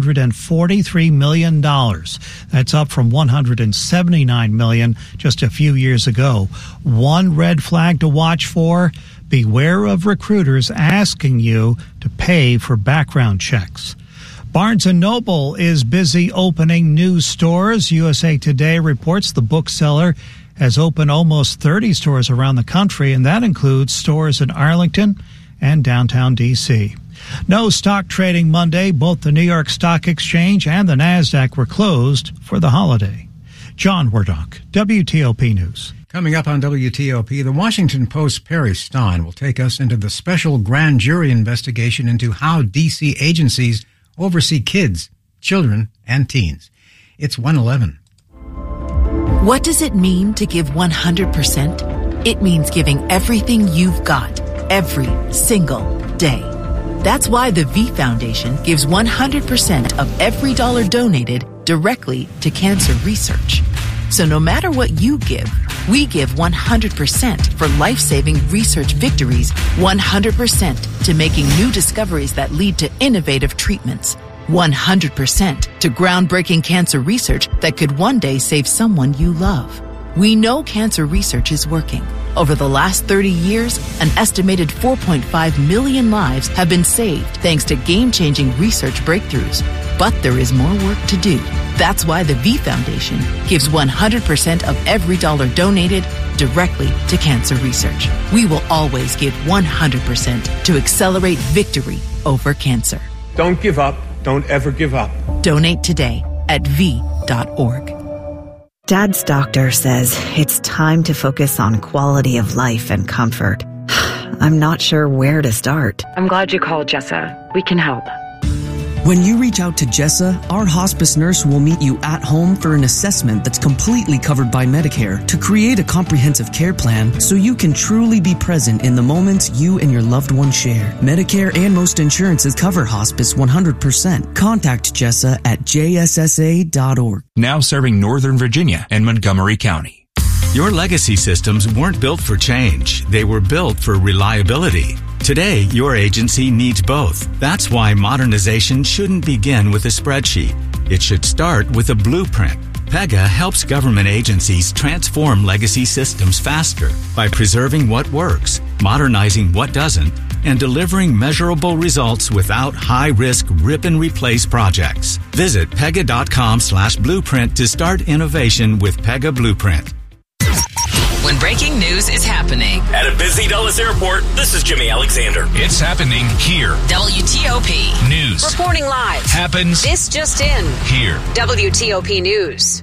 S26: $643 million. That's up from $179 million just a few years ago. One red flag to watch for: beware of recruiters asking you to pay for background checks. Barnes & Noble is busy opening new stores. USA Today reports the bookseller has opened almost 30 stores around the country, and that includes stores in Arlington and downtown D.C. No stock trading Monday. Both the New York Stock Exchange and the NASDAQ were closed for the holiday. John Wardock, WTOP News.
S3: Coming up on WTOP, the Washington Post's Perry Stein will take us into the special grand jury investigation into how D.C. agencies oversee kids, children, and teens. It's 1:11.
S10: What does it mean to give 100%? It means giving everything you've got, every single day. That's why the V Foundation gives 100% of every dollar donated directly to cancer research. So no matter what you give, we give 100% for life-saving research victories, 100% to making new discoveries that lead to innovative treatments, 100% to groundbreaking cancer research that could one day save someone you love. We know cancer research is working. Over the last 30 years, an estimated 4.5 million lives have been saved thanks to game-changing research breakthroughs. But there is more work to do. That's why the V Foundation gives 100% of every dollar donated directly to cancer research. We will always give 100% to accelerate victory over cancer.
S11: Don't give up. Don't ever give up.
S10: Donate today at V.org.
S12: Dad's doctor says it's time to focus on quality of life and comfort. I'm not sure where to start.
S14: I'm glad you called, Jessa. We can help.
S20: When you reach out to Jessa, our hospice nurse will meet you at home for an assessment that's completely covered by Medicare to create a comprehensive care plan so you can truly be present in the moments you and your loved one share. Medicare and most insurances cover hospice 100%. Contact Jessa at jssa.org.
S29: Now serving Northern Virginia and Montgomery County.
S30: Your legacy systems weren't built for change. They were built for reliability. Today, your agency needs both. That's why modernization shouldn't begin with a spreadsheet. It should start with a blueprint. Pega helps government agencies transform legacy systems faster by preserving what works, modernizing what doesn't, and delivering measurable results without high-risk rip-and-replace projects. Visit Pega.com/blueprint to start innovation with Pega Blueprint.
S6: When breaking news is happening
S13: at a busy Dulles airport, this is Jimmy Alexander.
S15: It's happening here.
S6: WTOP
S15: News.
S6: Reporting live.
S15: Happens.
S6: This just in.
S15: Here.
S6: WTOP News.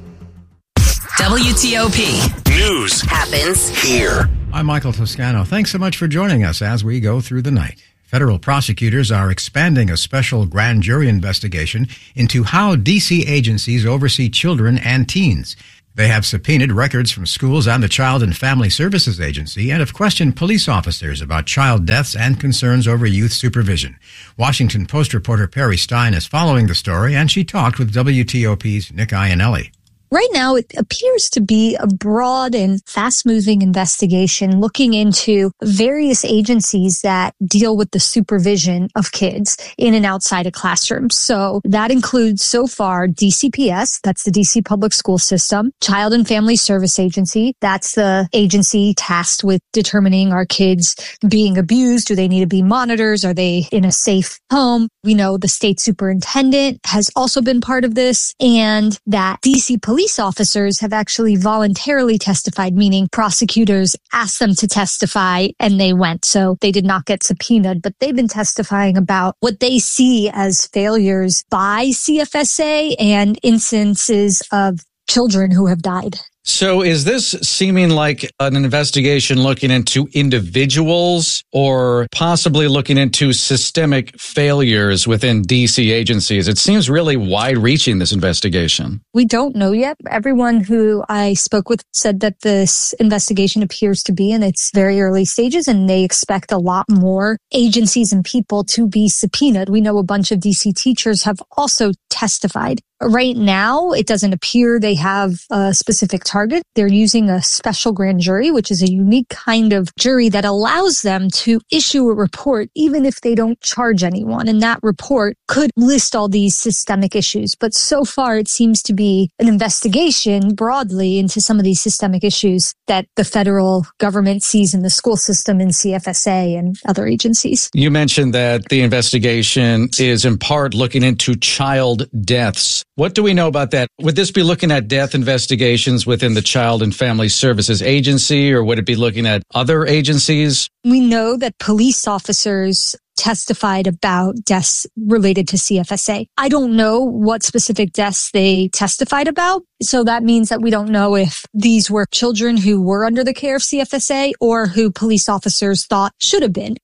S6: WTOP
S13: News.
S6: Happens
S13: here.
S3: I'm Michael Toscano. Thanks so much for joining us as we go through the night. Federal prosecutors are expanding a special grand jury investigation into how D.C. agencies oversee children and teens. They have subpoenaed records from schools and the Child and Family Services Agency and have questioned police officers about child deaths and concerns over youth supervision. Washington Post reporter Perry Stein is following the story, and she talked with WTOP's Nick Iannelli.
S16: Right now, it appears to be a broad and fast-moving investigation looking into various agencies that deal with the supervision of kids in and outside of classrooms. So that includes so far DCPS, that's the DC Public School System, Child and Family Service Agency, that's the agency tasked with determining are kids being abused, do they need to be monitors, are they in a safe home? We know the state superintendent has also been part of this, and that DC police officers have actually voluntarily testified, meaning prosecutors asked them to testify and they went. So they did not get subpoenaed, but they've been testifying about what they see as failures by CFSA and instances of children who have died.
S18: So is this seeming like an investigation looking into individuals or possibly looking into systemic failures within DC agencies? It seems really wide-reaching, this investigation.
S16: We don't know yet. Everyone who I spoke with said that this investigation appears to be in its very early stages, and they expect a lot more agencies and people to be subpoenaed. We know a bunch of DC teachers have also testified. Right now, it doesn't appear they have a specific target. They're using a special grand jury, which is a unique kind of jury that allows them to issue a report even if they don't charge anyone. And that report could list all these systemic issues. But so far, it seems to be an investigation broadly into some of these systemic issues that the federal government sees in the school system, in CFSA and other agencies.
S18: You mentioned that the investigation is in part looking into child deaths. What do we know about that? Would this be looking at death investigations within the Child and Family Services Agency, or would it be looking at other agencies?
S16: We know that police officers testified about deaths related to CFSA. I don't know what specific deaths they testified about. So that means that we don't know if these were children who were under the care of CFSA or who police officers thought should have been.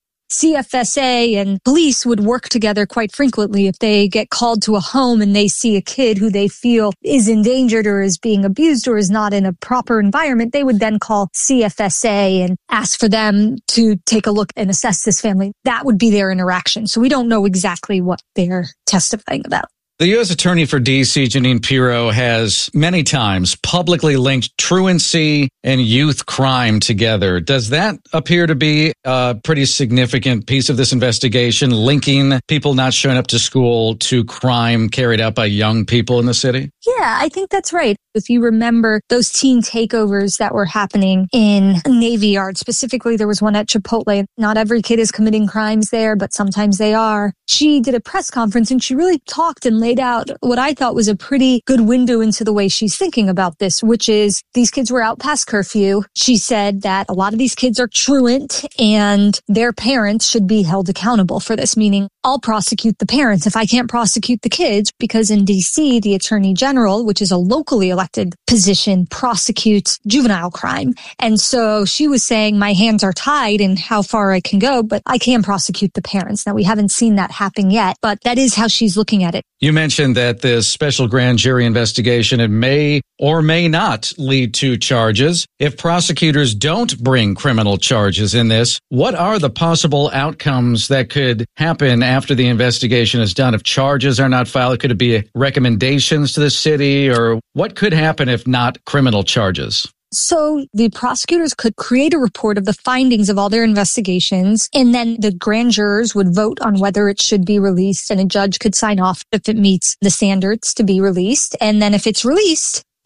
S16: CFSA and police would work together quite frequently. If they get called to a home and they see a kid who they feel is endangered or is being abused or is not in a proper environment, they would then call CFSA and ask for them to take a look and assess this family. That would be their interaction. So we don't know exactly what they're testifying about.
S18: The U.S. Attorney for D.C., Jeanine Pirro, has many times publicly linked truancy and youth crime together. Does that appear to be a pretty significant piece of this investigation, linking people not showing up to school to crime carried out by young people in the city?
S16: Yeah, I think that's right. If you remember those teen takeovers that were happening in Navy Yard, specifically there was one at Chipotle. Not every kid is committing crimes there, but sometimes they are. She did a press conference and she really talked and laid out what I thought was a pretty good window into the way she's thinking about this, which is these kids were out past curfew. She said that a lot of these kids are truant and their parents should be held accountable for this, meaning I'll prosecute the parents if I can't prosecute the kids, because in DC, the Attorney General, which is a locally elected position, prosecutes juvenile crime. And so she was saying my hands are tied in how far I can go, but I can prosecute the parents. Now, we haven't seen that happen yet, but that is how she's looking at it.
S18: You mentioned that this special grand jury investigation, it may or may not lead to charges. If prosecutors don't bring criminal charges in this, what are the possible outcomes that could happen after the investigation is done? If charges are not filed, could it be recommendations to the city, or what could happen if not criminal charges?
S16: So the prosecutors could create a report of the findings of all their investigations, and then the grand jurors would vote on whether it should be released, and a judge could sign off if it meets the standards to be released. And then if it's released,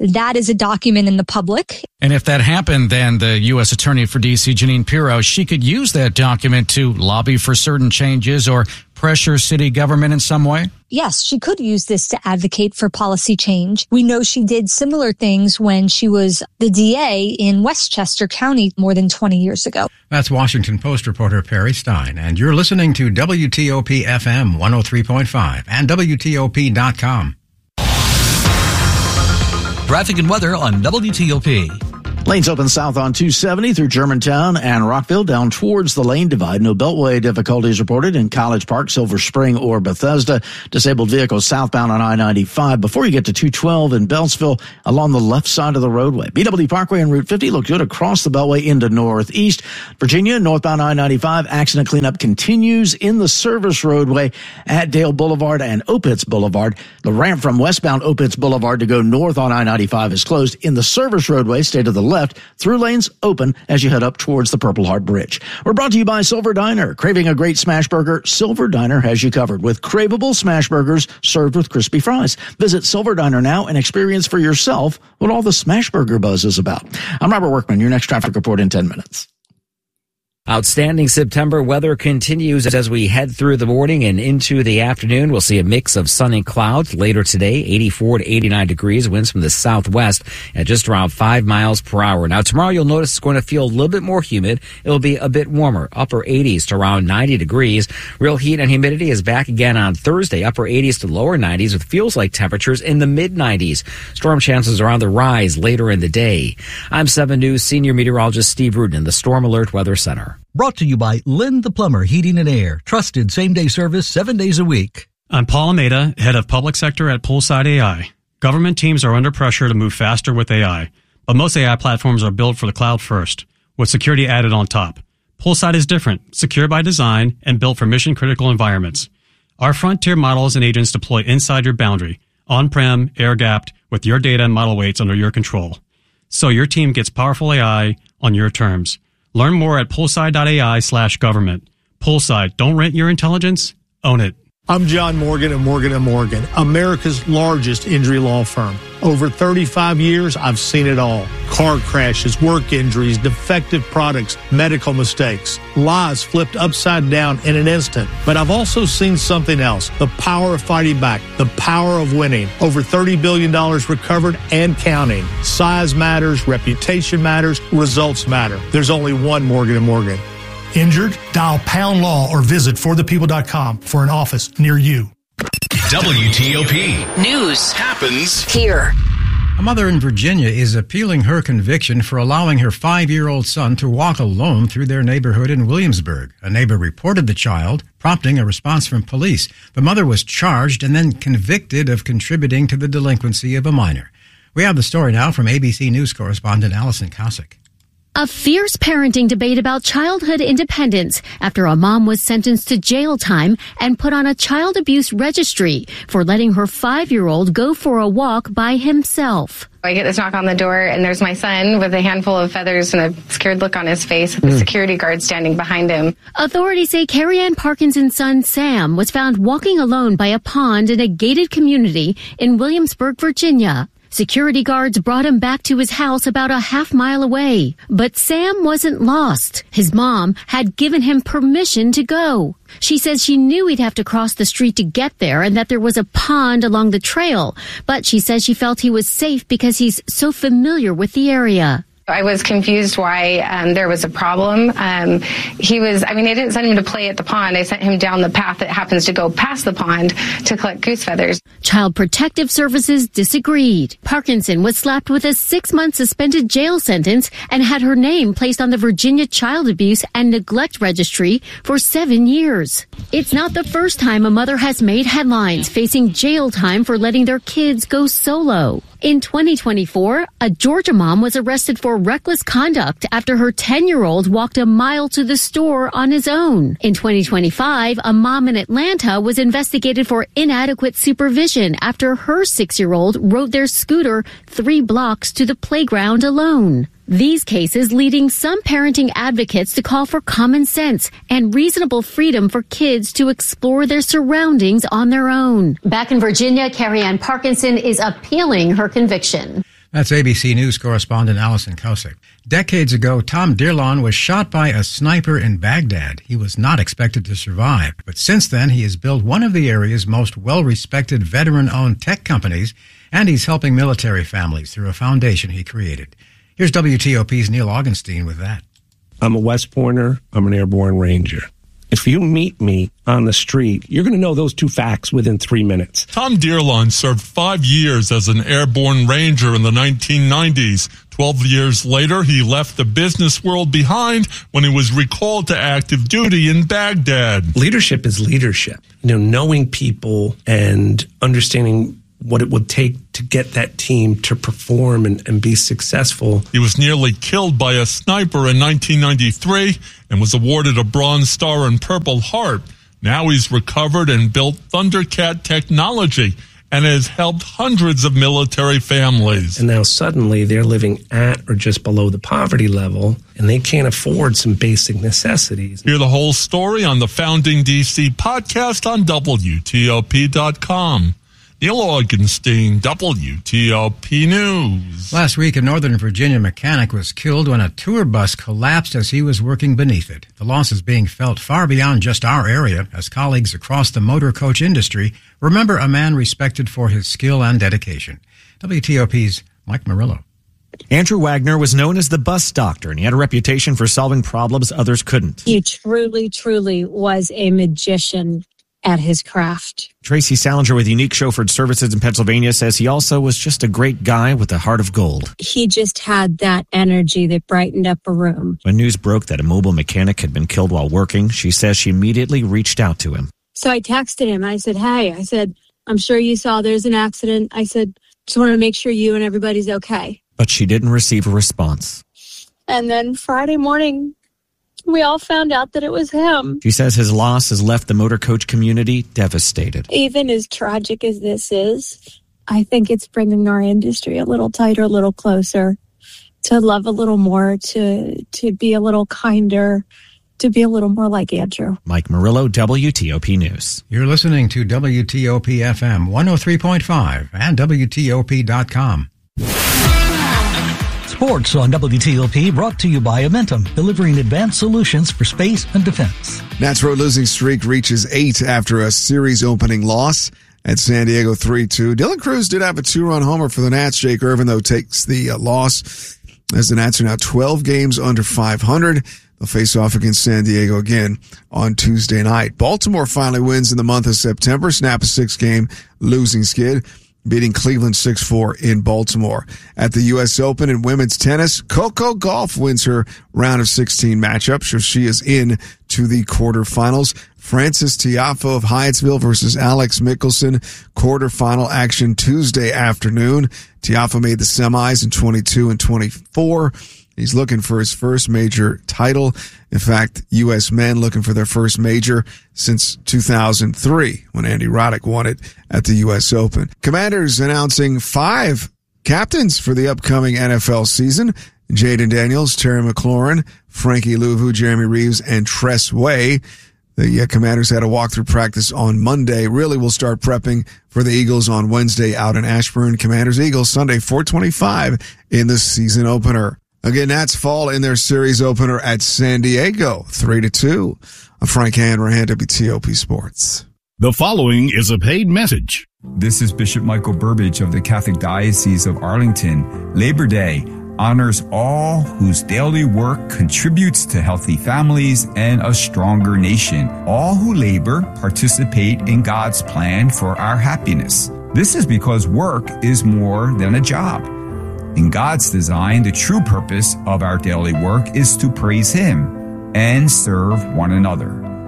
S16: that is a document in the public.
S2: And if that happened, then the U.S. Attorney for D.C., Jeanine Pirro, she could use that document to lobby for certain changes or pressure city government in some way?
S16: Yes, she could use this to advocate for policy change. We know she did similar things when she was the DA in Westchester County more than 20 years ago.
S3: That's Washington Post reporter Perry Stein, and you're listening to WTOP FM 103.5 and WTOP.com.
S4: Traffic and weather on WTOP.
S8: Lanes open south on 270 through Germantown and Rockville down towards the lane divide. No beltway difficulties reported in College Park, Silver Spring, or Bethesda. Disabled vehicles southbound on I-95 before you get to 212 in Beltsville along the left side of the roadway. BW Parkway and Route 50 look good across the beltway into northeast. Virginia, northbound I-95 accident cleanup continues in the service roadway at Dale Boulevard and Opitz Boulevard. The ramp from westbound Opitz Boulevard to go north on I-95 is closed. In the service roadway, stay to the left, through lanes open as you head up towards the Purple Heart Bridge. We're brought to you by Silver Diner. Craving a great smash burger? Silver Diner has you covered with craveable smash burgers served with crispy fries. Visit Silver Diner now and experience for yourself what all the smash burger buzz is about. I'm Robert Workman. Your next traffic report in 10 minutes.
S9: Outstanding September weather continues as we head through the morning and into the afternoon. We'll see a mix of sun and clouds later today, 84 to 89 degrees, winds from the southwest at just around 5 miles per hour. Now, tomorrow you'll notice it's going to feel a little bit more humid. It'll be a bit warmer, upper 80s to around 90 degrees. Real heat and humidity is back again on Thursday, upper 80s to lower 90s with feels like temperatures in the mid 90s. Storm chances are on the rise later in the day. I'm 7 News senior meteorologist Steve Rudin in the Storm Alert Weather Center.
S4: Brought to you by Lynn the Plumber Heating and Air. Trusted same-day service 7 days a week.
S7: I'm Paul Almeida, head of public sector at Poolside AI. Government teams are under pressure to move faster with AI, but most AI platforms are built for the cloud first, with security added on top. Poolside is different, secure by design, and built for mission-critical environments. Our frontier models and agents deploy inside your boundary, on-prem, air-gapped, with your data and model weights under your control. So your team gets powerful AI on your terms. Learn more at poolside.ai/government. Poolside, don't rent your intelligence, own it.
S15: I'm John Morgan of Morgan & Morgan, America's largest injury law firm. Over 35 years, I've seen it all. Car crashes, work injuries, defective products, medical mistakes, lives flipped upside down in an instant. But I've also seen something else, the power of fighting back, the power of winning. Over $30 billion recovered and counting. Size matters, reputation matters, results matter. There's only one Morgan & Morgan.
S17: Injured? Dial Pound Law or visit forthepeople.com for an office near you.
S13: WTOP.
S6: News
S13: happens
S6: here.
S3: A mother in Virginia is appealing her conviction for allowing her 5-year-old son to walk alone through their neighborhood in Williamsburg. A neighbor reported the child, prompting a response from police. The mother was charged and then convicted of contributing to the delinquency of a minor. We have the story now from ABC News correspondent Allison Cossack.
S19: A fierce parenting debate about childhood independence after a mom was sentenced to jail time and put on a child abuse registry for letting her 5-year-old go for a walk by himself.
S21: I get this knock on the door, and there's my son with a handful of feathers and a scared look on his face with the security guard standing behind him.
S19: Authorities say Carrie Ann Parkinson's son, Sam, was found walking alone by a pond in a gated community in Williamsburg, Virginia. Security guards brought him back to his house about a half-mile away. But Sam wasn't lost. His mom had given him permission to go. She says she knew he'd have to cross the street to get there and that there was a pond along the trail. But she says she felt he was safe because he's so familiar with the area.
S21: I was confused why there was a problem. They didn't send him to play at the pond. They sent him down the path that happens to go past the pond to collect goose feathers.
S19: Child Protective Services disagreed. Parkinson was slapped with a 6-month suspended jail sentence and had her name placed on the Virginia Child Abuse and Neglect Registry for 7 years. It's not the first time a mother has made headlines facing jail time for letting their kids go solo. In 2024, a Georgia mom was arrested for reckless conduct after her 10-year-old walked a mile to the store on his own. In 2025, a mom in Atlanta was investigated for inadequate supervision after her 6-year-old rode their scooter 3 blocks to the playground alone. These cases leading some parenting advocates to call for common sense and reasonable freedom for kids to explore their surroundings on their own. Back in Virginia, Carrie Ann Parkinson is appealing her conviction.
S3: That's ABC News correspondent Allison Kosick. Decades ago, Tom Dirlon was shot by a sniper in Baghdad. He was not expected to survive, but since then he has built one of the area's most well-respected veteran-owned tech companies, and he's helping military families through a foundation he created. Here's WTOP's Neil Augenstein with that.
S1: I'm a West Pointer. I'm an airborne ranger. If you meet me on the street, you're going to know those two facts within 3 minutes.
S5: Tom Dirlon served 5 years as an airborne ranger in the 1990s. 12 years later, he left the business world behind when he was recalled to active duty in Baghdad.
S1: Leadership is leadership. Knowing people and understanding what it would take to get that team to perform and be successful.
S5: He was nearly killed by a sniper in 1993 and was awarded a Bronze Star and Purple Heart. Now he's recovered and built Thundercat technology and has helped hundreds of military families.
S1: And now suddenly they're living at or just below the poverty level, and they can't afford some basic necessities.
S5: Hear the whole story on the Founding DC podcast on WTOP.com. Neil Augenstein, WTOP News.
S3: Last week, a Northern Virginia mechanic was killed when a tour bus collapsed as he was working beneath it. The loss is being felt far beyond just our area, as colleagues across the motor coach industry remember a man respected for his skill and dedication. WTOP's Mike Murillo.
S11: Andrew Wagner was known as the bus doctor, and he had a reputation for solving problems others couldn't.
S22: He truly, truly was a magician at his craft.
S11: Tracy Salinger with Unique Chauffeured Services in Pennsylvania says he also was just a great guy with a heart of gold.
S22: He just had that energy that brightened up a room.
S11: When news broke that a mobile mechanic had been killed while working, she says she immediately reached out to him.
S22: So I texted him. I said, hey, I'm sure you saw there's an accident. I said, just want to make sure you and everybody's okay.
S11: But she didn't receive a response.
S22: And then Friday morning, we all found out that it was him.
S11: She says his loss has left the motor coach community devastated.
S22: Even as tragic as this is, I think it's bringing our industry a little tighter, a little closer, to love a little more, to be a little kinder, to be a little more like Andrew.
S11: Mike Murillo, WTOP News.
S3: You're listening to WTOP FM 103.5 and WTOP.com.
S4: Sports on WTOP, brought to you by Amentum, delivering advanced solutions for space and defense.
S23: Nats road losing streak reaches 8 after a series opening loss at San Diego 3-2. Dylan Cruz did have a 2-run homer for the Nats. Jake Irvin, though, takes the loss as the Nats are now 12 games under 500. They'll face off against San Diego again on Tuesday night. Baltimore finally wins in the month of September, snap a 6-game losing skid, beating Cleveland 6-4 in Baltimore. At the U.S. Open in women's tennis, Coco Gauff wins her round of 16 matchup, so she is in to the quarterfinals. Frances Tiafoe of Hyattsville versus Alex Mickelson, quarterfinal action Tuesday afternoon. Tiafoe made the semis in 22 and 24. He's looking for his first major title. In fact, U.S. men looking for their first major since 2003 when Andy Roddick won it at the U.S. Open. Commanders announcing 5 captains for the upcoming NFL season. Jaden Daniels, Terry McLaurin, Frankie Louvu, Jeremy Reeves, and Tress Way. The Commanders had a walkthrough practice on Monday. Really will start prepping for the Eagles on Wednesday out in Ashburn. Commanders-Eagles Sunday 4:25 in the season opener. Again, Nats fall in their series opener at San Diego, 3-2. I'm Frank Hanrahan, WTOP Sports.
S24: The following is a paid message.
S25: This is Bishop Michael Burbidge of the Catholic Diocese of Arlington. Labor Day honors all whose daily work contributes to healthy families and a stronger nation. All who labor participate in God's plan for our happiness. This is because work is more than a job. In God's design, the true purpose of our daily work is to praise Him and serve one another.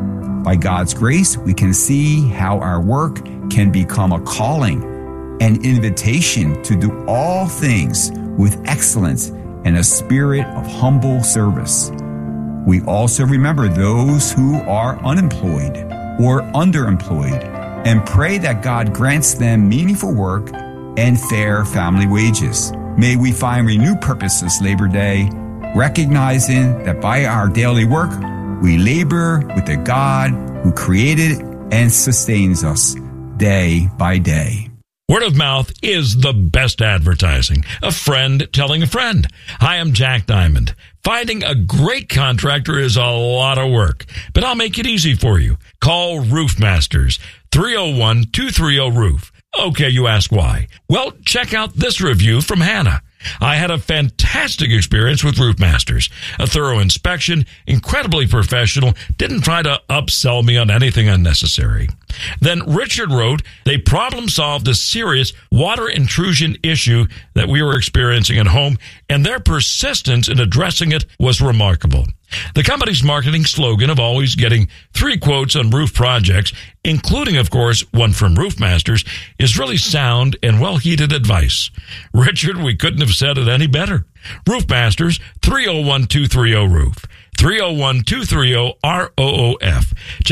S25: By God's grace, we can see how our work can become a calling, an invitation to do all things with excellence and a spirit of humble service. We also remember those who are unemployed or underemployed and pray that God grants them meaningful work and fair family wages. May we find renewed purpose this Labor Day, recognizing that by our daily work, we labor with the God who created and sustains us day by day.
S10: Word of mouth is the best advertising. A friend telling a friend. Hi, I'm Jack Diamond. Finding a great contractor is a lot of work, but I'll make it easy for you. Call Roof Masters, 301-230-ROOF. Okay, you ask why. Well, check out this review from Hannah. I had a fantastic experience with Roof Masters. A thorough inspection, incredibly professional, didn't try to upsell me on anything unnecessary. Then Richard wrote, they problem solved a serious water intrusion issue that we were experiencing at home, and their persistence in addressing it was remarkable. The company's marketing slogan of always getting 3 quotes on roof projects, including, of course, one from Roof Masters, is really sound and well-heeded advice. Richard, we couldn't have said it any better. Roof Masters, 301-230-ROOF. 301-230-ROOF.